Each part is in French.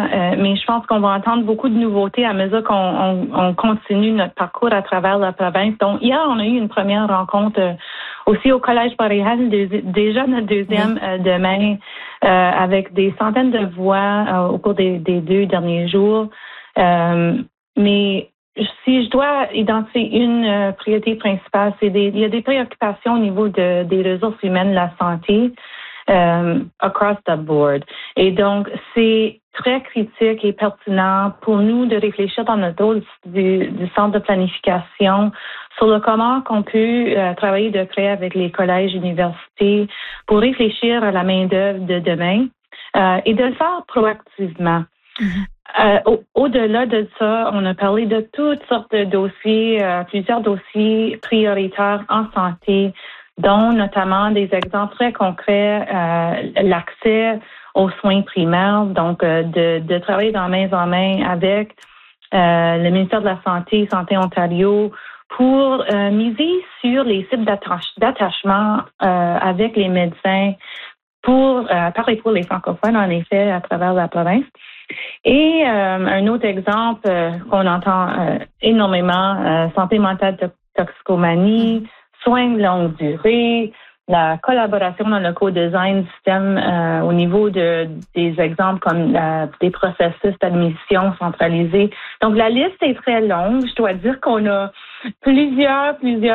mais je pense qu'on va entendre beaucoup de nouveautés à mesure qu'on continue notre parcours à travers la province. Donc, hier, on a eu une première rencontre aussi au Collège Boréal, déjà notre deuxième demain, avec des centaines de voix au cours des 2 derniers jours. Mais si je dois identifier une priorité principale, il y a des préoccupations au niveau des ressources humaines, la santé, across the board. Et donc, c'est très critique et pertinent pour nous de réfléchir dans notre rôle du centre de planification sur le comment qu'on peut travailler de près avec les collèges, universités pour réfléchir à la main-d'œuvre de demain et de le faire proactivement. Au-delà de ça, on a parlé de toutes sortes de dossiers, plusieurs dossiers prioritaires en santé, dont notamment des exemples très concrets, l'accès aux soins primaires, donc de travailler main en main avec le ministère de la Santé, Santé Ontario, pour miser sur les sites d'attachement avec les médecins pour parler pour les francophones, en effet, à travers la province. Et un autre exemple qu'on entend énormément, santé mentale, toxicomanie, soins de longue durée, la collaboration dans le co-design du système au niveau des exemples comme des processus d'admission centralisés. Donc, la liste est très longue. Je dois dire qu'on a plusieurs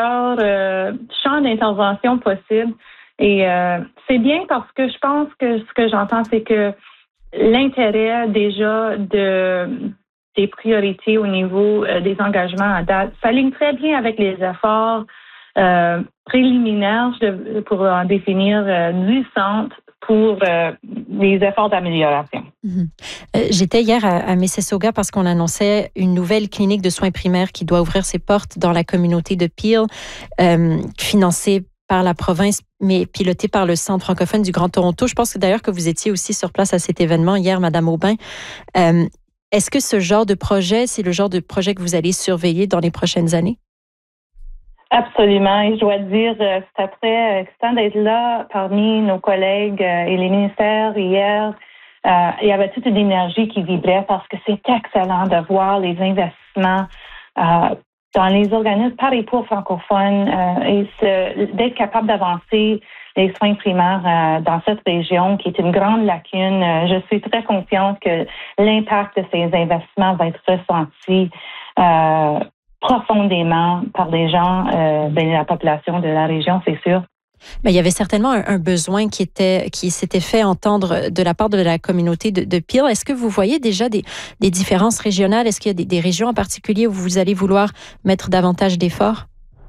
champs d'intervention possibles. Et c'est bien parce que je pense que ce que j'entends, c'est que l'intérêt déjà des priorités au niveau des engagements à date s'aligne très bien avec les efforts préliminaires pour en définir du centre pour les efforts d'amélioration. J'étais hier à Mississauga parce qu'on annonçait une nouvelle clinique de soins primaires qui doit ouvrir ses portes dans la communauté de Peel, financée par la province, mais pilotée par le Centre francophone du Grand Toronto. Je pense que d'ailleurs que vous étiez aussi sur place à cet événement hier, Madame Aubin. Est-ce que ce genre de projet, c'est le genre de projet que vous allez surveiller dans les prochaines années? Absolument. Et je dois dire, c'était très excitant d'être là parmi nos collègues et les ministères hier. Il y avait toute une énergie qui vibrait parce que c'est excellent de voir les investissements dans les organismes par et pour francophones et d'être capable d'avancer les soins primaires dans cette région qui est une grande lacune. Je suis très confiante que l'impact de ces investissements va être ressenti profondément par les gens de la population de la région, c'est sûr. Mais il y avait certainement un besoin qui s'était fait entendre de la part de la communauté de Peel. Est-ce que vous voyez déjà des différences régionales? Est-ce qu'il y a des régions en particulier où vous allez vouloir mettre davantage d'efforts?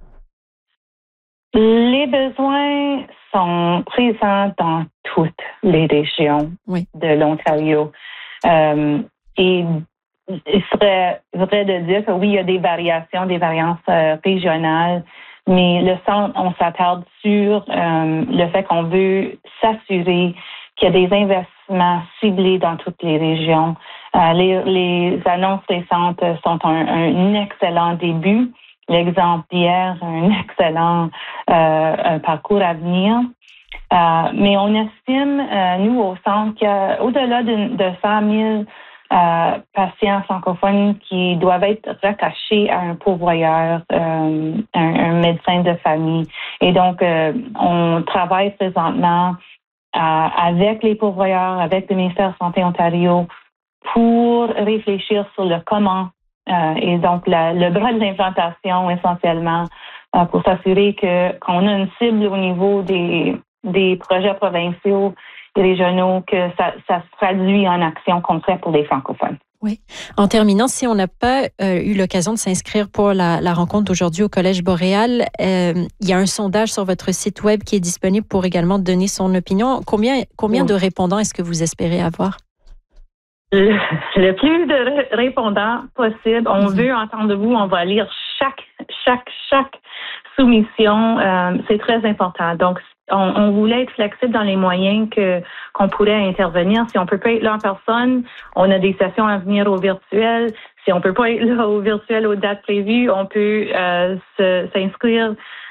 Les besoins sont présents dans toutes les régions de l'Ontario. Et il serait vrai de dire que oui, il y a des variances régionales, mais le centre, on s'attarde sur le fait qu'on veut s'assurer qu'il y a des investissements ciblés dans toutes les régions. Les annonces récentes sont un excellent début. L'exemple d'hier, un excellent parcours à venir. Mais on estime, nous, au centre, qu'il y a au-delà de 100 000 patients francophones qui doivent être rattachés à un pourvoyeur, un médecin de famille. Et donc, on travaille présentement avec les pourvoyeurs, avec le ministère de la Santé Ontario pour réfléchir sur le comment et donc le bras de l'implantation essentiellement pour s'assurer qu'on a une cible au niveau des projets provinciaux et régionaux, que ça se traduit en action concrète pour les francophones. Oui. En terminant, si on n'a pas eu l'occasion de s'inscrire pour la rencontre d'aujourd'hui au Collège Boréal, il y a un sondage sur votre site web qui est disponible pour également donner son opinion. Combien de répondants est-ce que vous espérez avoir? Le plus de répondants possible. On veut entendre vous. On va lire chaque soumission. C'est très important. Donc, on voulait être flexible dans les moyens qu'on pourrait intervenir. Si on peut pas être là en personne, on a des sessions à venir au virtuel. Si on peut pas être là au virtuel aux dates prévues, on peut s'inscrire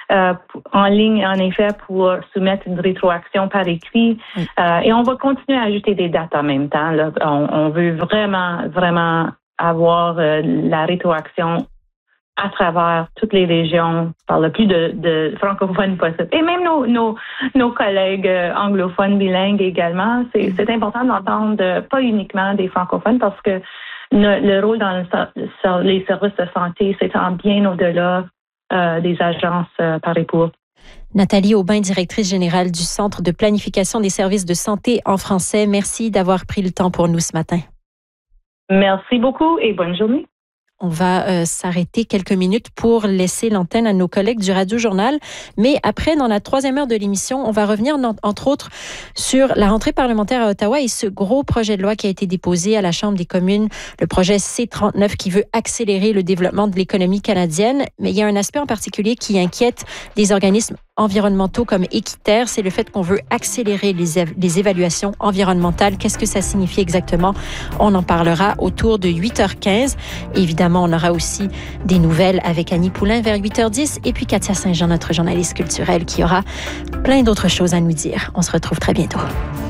en ligne, en effet, pour soumettre une rétroaction par écrit. Oui. Et on va continuer à ajouter des dates en même temps. Là. On veut vraiment avoir la rétroaction à travers toutes les régions, par le plus de francophones possible. Et même nos collègues anglophones bilingues également. C'est important d'entendre pas uniquement des francophones parce que le rôle dans les services de santé s'étend bien au-delà des agences par et pour. Nathalie Aubin, directrice générale du Centre de planification des services de santé en français. Merci d'avoir pris le temps pour nous ce matin. Merci beaucoup et bonne journée. On va s'arrêter quelques minutes pour laisser l'antenne à nos collègues du Radio Journal. Mais après, dans la troisième heure de l'émission, on va revenir, entre autres, sur la rentrée parlementaire à Ottawa et ce gros projet de loi qui a été déposé à la Chambre des communes, le projet C-39 qui veut accélérer le développement de l'économie canadienne. Mais il y a un aspect en particulier qui inquiète des organismes environnementaux comme Équiterre, c'est le fait qu'on veut accélérer les évaluations environnementales. Qu'est-ce que ça signifie exactement? On en parlera autour de 8h15. Évidemment, on aura aussi des nouvelles avec Annie Poulain vers 8h10 et puis Katia Saint-Jean, notre journaliste culturelle, qui aura plein d'autres choses à nous dire. On se retrouve très bientôt.